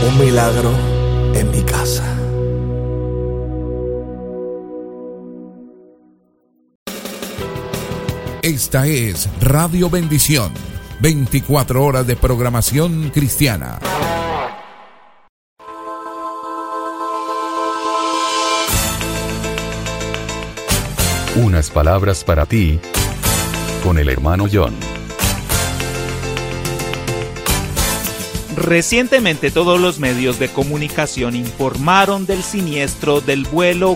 un milagro en mi casa. Esta es Radio Bendición, 24 horas de programación cristiana. Unas palabras para ti, con el hermano John. Recientemente todos los medios de comunicación informaron del siniestro del vuelo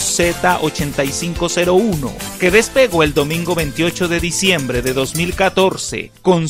QZ8501 que despegó el domingo 28 de diciembre de 2014 con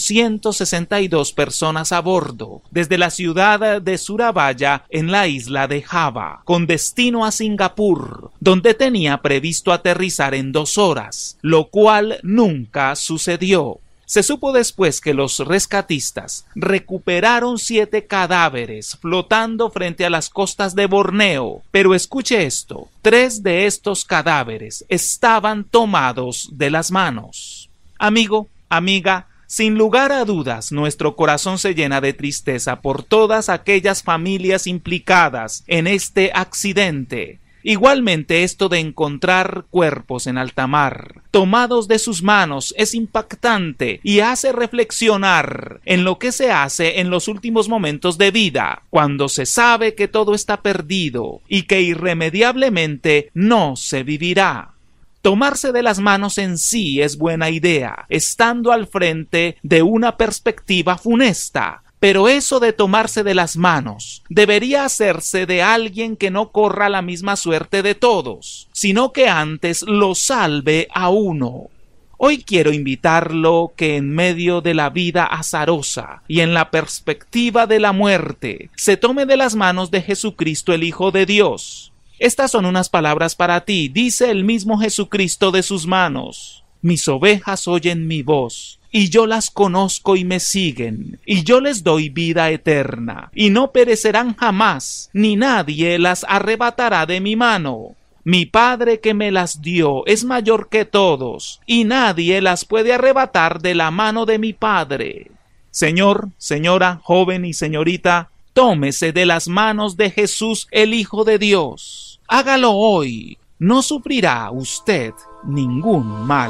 162 personas a bordo desde la ciudad de Surabaya en la isla de Java con destino a Singapur, donde tenía previsto aterrizar en 2 horas, lo cual nunca sucedió. Se supo después que los rescatistas recuperaron 7 cadáveres flotando frente a las costas de Borneo, pero escuche esto, 3 de estos cadáveres estaban tomados de las manos. Amigo, amiga, sin lugar a dudas, nuestro corazón se llena de tristeza por todas aquellas familias implicadas en este accidente. Igualmente, esto de encontrar cuerpos en alta mar, tomados de sus manos, es impactante y hace reflexionar en lo que se hace en los últimos momentos de vida, cuando se sabe que todo está perdido y que irremediablemente no se vivirá. Tomarse de las manos en sí es buena idea, estando al frente de una perspectiva funesta. Pero eso de tomarse de las manos debería hacerse de alguien que no corra la misma suerte de todos, sino que antes lo salve a uno. Hoy quiero invitarlo que en medio de la vida azarosa y en la perspectiva de la muerte, se tome de las manos de Jesucristo el Hijo de Dios. Estas son unas palabras para ti, dice el mismo Jesucristo de sus manos. Mis ovejas oyen mi voz, y yo las conozco y me siguen, y yo les doy vida eterna, y no perecerán jamás, ni nadie las arrebatará de mi mano. Mi Padre que me las dio es mayor que todos, y nadie las puede arrebatar de la mano de mi Padre. Señor, señora, joven y señorita, tómese de las manos de Jesús, el Hijo de Dios. Hágalo hoy, no sufrirá usted ningún mal.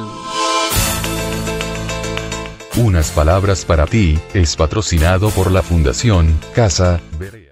Unas palabras para ti es patrocinado por la Fundación Casa Berea.